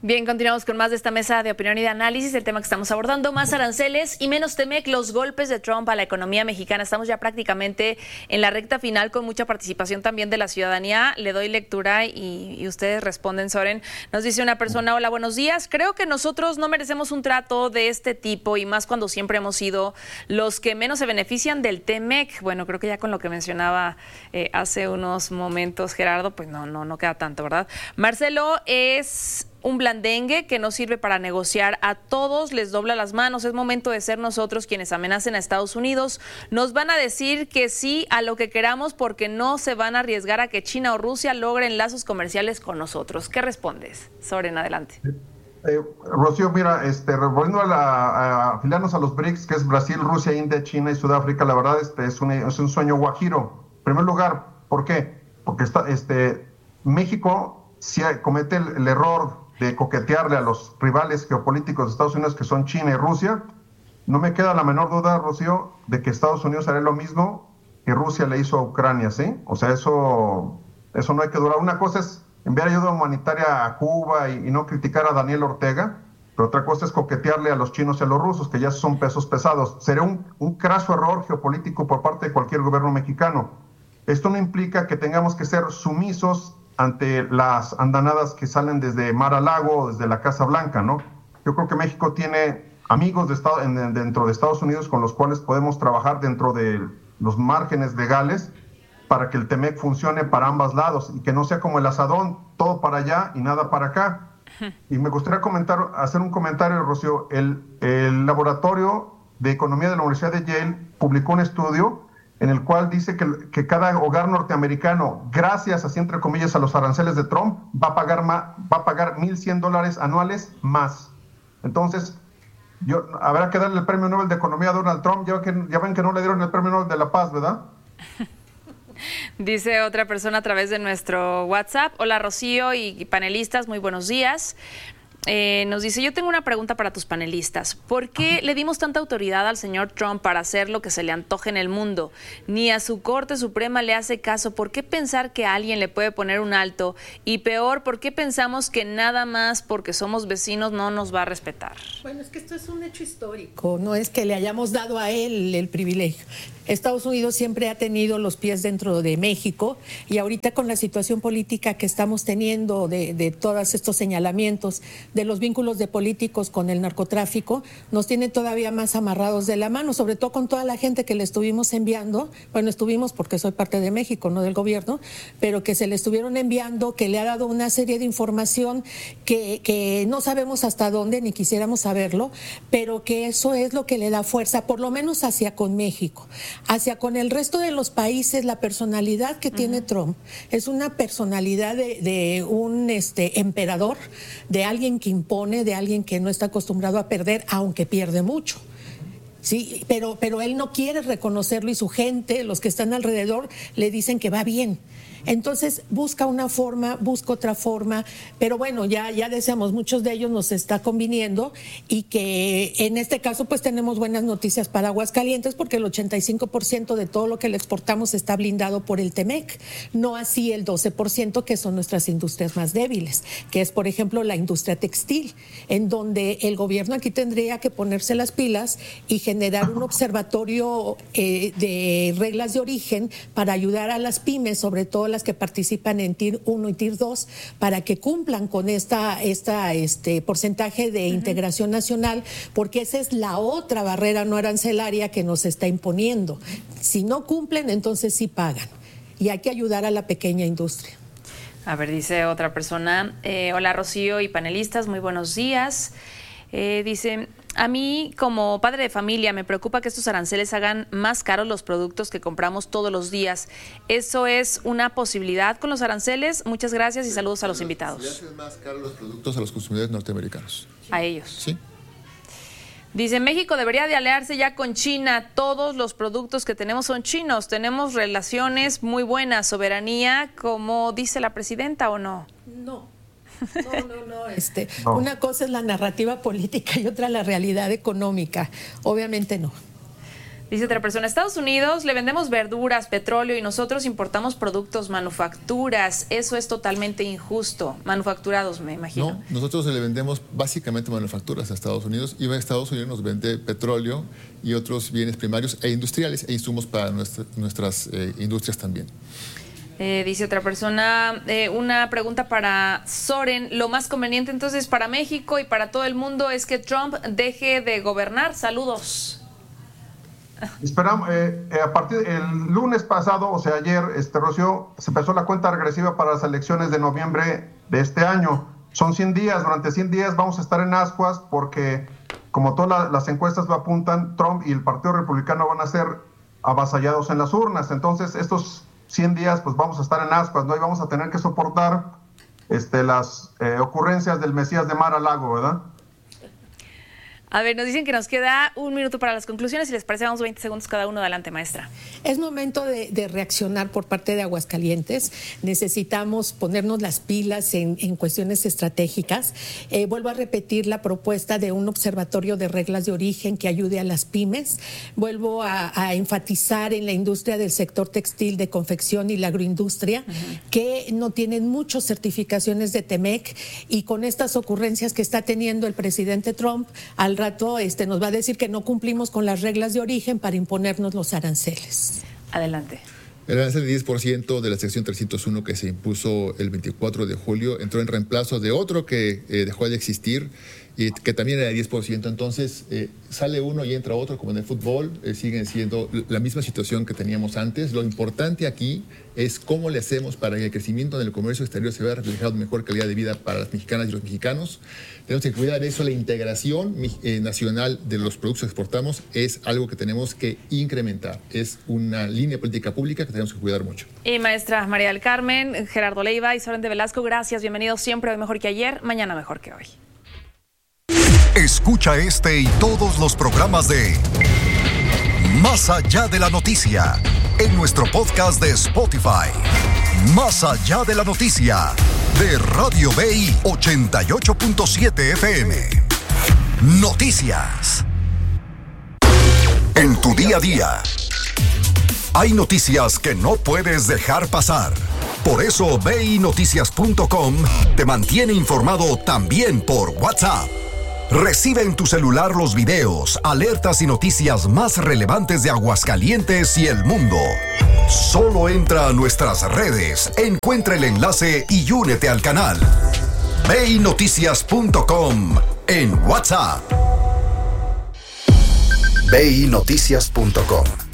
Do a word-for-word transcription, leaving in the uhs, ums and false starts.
Bien, continuamos con más de esta mesa de opinión y de análisis. El tema que estamos abordando, más aranceles y menos Temec, los golpes de Trump a la economía mexicana. Estamos ya prácticamente en la recta final con mucha participación también de la ciudadanía. Le doy lectura y, y ustedes responden, Soren. Nos dice una persona, hola, buenos días. Creo que nosotros no merecemos un trato de este tipo y más cuando siempre hemos sido los que menos se benefician del Temec. Bueno, creo que ya con lo que mencionaba eh, hace unos momentos Gerardo, pues no, no, no queda tanto, ¿verdad? Marcelo es un blandengue que no sirve para negociar, a todos les dobla las manos. Es momento de ser nosotros quienes amenacen a Estados Unidos. Nos van a decir que sí a lo que queramos porque no se van a arriesgar a que China o Rusia logren lazos comerciales con nosotros. ¿Qué respondes? Soren, adelante. Eh, Rocío, mira, este, volviendo a, la, a afiliarnos a los BRICS, que es Brasil, Rusia, India, China y Sudáfrica, la verdad este, es, un, es un sueño guajiro. En primer lugar, ¿por qué? Porque está, este, México si comete el, el error de coquetearle a los rivales geopolíticos de Estados Unidos, que son China y Rusia. No me queda la menor duda, Rocío, de que Estados Unidos hará lo mismo que Rusia le hizo a Ucrania, ¿sí? O sea, eso, eso no hay que durar. Una cosa es enviar ayuda humanitaria a Cuba y, y no criticar a Daniel Ortega, pero otra cosa es coquetearle a los chinos y a los rusos, que ya son pesos pesados. Sería un, un craso error geopolítico por parte de cualquier gobierno mexicano. Esto no implica que tengamos que ser sumisos ante las andanadas que salen desde Mar a Lago, desde la Casa Blanca, ¿no? Yo creo que México tiene amigos de estado, en, dentro de Estados Unidos con los cuales podemos trabajar dentro de los márgenes legales para que el Temec funcione para ambos lados y que no sea como el asadón, todo para allá y nada para acá. Y me gustaría comentar, hacer un comentario, Rocío. El, el Laboratorio de Economía de la Universidad de Yale publicó un estudio en el cual dice que, que cada hogar norteamericano, gracias, así entre comillas, a los aranceles de Trump, va a pagar, ma, va a pagar mil cien dólares anuales más. Entonces, yo, habrá que darle el premio Nobel de Economía a Donald Trump. Ya, que, ya ven que no le dieron el premio Nobel de la Paz, ¿verdad? Dice otra persona a través de nuestro WhatsApp. Hola, Rocío y panelistas, muy buenos días. Eh, nos dice, yo tengo una pregunta para tus panelistas. ¿Por qué le dimos tanta autoridad al señor Trump para hacer lo que se le antoje en el mundo? Ni a su Corte Suprema le hace caso. ¿Por qué pensar que a alguien le puede poner un alto? Y peor, ¿por qué pensamos que nada más porque somos vecinos no nos va a respetar? Bueno, es que esto es un hecho histórico, no es que le hayamos dado a él el privilegio. Estados Unidos siempre ha tenido los pies dentro de México y ahorita con la situación política que estamos teniendo de, de todos estos señalamientos de los vínculos de políticos con el narcotráfico, nos tiene todavía más amarrados de la mano, sobre todo con toda la gente que le estuvimos enviando, bueno, estuvimos porque soy parte de México, no del gobierno, pero que se le estuvieron enviando, que le ha dado una serie de información que, que no sabemos hasta dónde, ni quisiéramos saberlo, pero que eso es lo que le da fuerza, por lo menos hacia con México. Hacia con el resto de los países, la personalidad que uh-huh. tiene Trump es una personalidad de, de un este, emperador, de alguien que impone, de alguien que no está acostumbrado a perder, aunque pierde mucho. Sí, pero, pero él no quiere reconocerlo y su gente, los que están alrededor, le dicen que va bien. Entonces busca una forma, busca otra forma, pero bueno, ya, ya decíamos, muchos de ellos nos está conviniendo y que en este caso pues tenemos buenas noticias para Aguascalientes porque el ochenta y cinco por ciento de todo lo que le exportamos está blindado por el Temec, no así el doce por ciento que son nuestras industrias más débiles, que es por ejemplo la industria textil, en donde el gobierno aquí tendría que ponerse las pilas y generar un observatorio eh, de reglas de origen para ayudar a las pymes, sobre todo las que participan en Tier uno y Tier dos, para que cumplan con esta, esta este porcentaje de uh-huh. integración nacional, porque esa es la otra barrera no arancelaria que nos está imponiendo. Si no cumplen, entonces sí pagan. Y hay que ayudar a la pequeña industria. A ver, dice otra persona, eh, hola Rocío y panelistas, muy buenos días. Eh, dice, a mí como padre de familia me preocupa que estos aranceles hagan más caros los productos que compramos todos los días. ¿Eso es una posibilidad con los aranceles? Muchas gracias y saludos a los invitados. ¿Se hacen más caros los productos a los consumidores norteamericanos? A ellos. Sí. Dice, México debería de aliarse ya con China. Todos los productos que tenemos son chinos. Tenemos relaciones muy buenas. ¿Soberanía, como dice la presidenta, o no? No. No, no, no. Este, no. Una cosa es la narrativa política y otra la realidad económica. Obviamente no. Dice otra persona, Estados Unidos le vendemos verduras, petróleo y nosotros importamos productos, manufacturas. Eso es totalmente injusto. Manufacturados, me imagino. No, nosotros le vendemos básicamente manufacturas a Estados Unidos y Estados Unidos nos vende petróleo y otros bienes primarios e industriales e insumos para nuestra, nuestras eh, industrias también. Eh, dice otra persona, eh, una pregunta para Soren. Lo más conveniente entonces para México y para todo el mundo es que Trump deje de gobernar. Saludos. Esperamos, eh, eh, a partir del lunes pasado, o sea, ayer, este, Rocío, se empezó la cuenta regresiva para las elecciones de noviembre de este año. Son cien días, durante cien días vamos a estar en ascuas porque, como todas la, las encuestas lo apuntan, Trump y el Partido Republicano van a ser avasallados en las urnas. Entonces, estos cien días, pues vamos a estar en ascuas, ¿no? Y vamos a tener que soportar este, las eh, ocurrencias del Mesías de Mar-a-Lago, ¿verdad? A ver, nos dicen que nos queda un minuto para las conclusiones. Si les parece, vamos veinte segundos cada uno. Adelante, maestra. Es momento de, de reaccionar por parte de Aguascalientes. Necesitamos ponernos las pilas en, en cuestiones estratégicas. Eh, vuelvo a repetir la propuesta de un observatorio de reglas de origen que ayude a las pymes. Vuelvo a, a enfatizar en la industria del sector textil, de confección y la agroindustria, uh-huh. que no tienen muchas certificaciones de Temec, y con estas ocurrencias que está teniendo el presidente Trump, al rato este, nos va a decir que no cumplimos con las reglas de origen para imponernos los aranceles. Adelante. El arancel del diez por ciento de la sección trescientos uno que se impuso el veinticuatro de julio entró en reemplazo de otro que eh, dejó de existir y que también era de diez por ciento. Entonces eh, sale uno y entra otro, como en el fútbol, eh, siguen siendo la misma situación que teníamos antes. Lo importante aquí es cómo le hacemos para que el crecimiento en el comercio exterior se vea reflejado en mejor calidad de vida para las mexicanas y los mexicanos. Tenemos que cuidar eso. La integración eh, nacional de los productos que exportamos es algo que tenemos que incrementar. Es una línea política pública que tenemos que cuidar mucho. Y maestra María del Carmen, Gerardo Leiva y Soren de Velasco, gracias. Bienvenidos siempre. Hoy mejor que ayer, mañana mejor que hoy. Escucha este y todos los programas de Más Allá de la Noticia en nuestro podcast de Spotify. Más Allá de la Noticia de Radio B I ochenta y ocho punto siete F M. Noticias. En tu día a día hay noticias que no puedes dejar pasar. Por eso B I Noticias punto com te mantiene informado también por WhatsApp. Recibe en tu celular los videos, alertas y noticias más relevantes de Aguascalientes y el mundo. Solo entra a nuestras redes, encuentra el enlace y únete al canal. B I Noticias punto com en WhatsApp. B I Noticias punto com